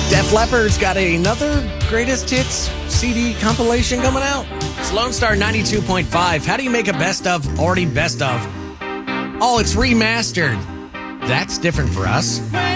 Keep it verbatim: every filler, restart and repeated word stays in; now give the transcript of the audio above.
Def Leppard's got another greatest hits C D compilation coming out. It's Lone Star ninety-two point five. How do you make a best of already best of? Oh, it's remastered. That's different for us.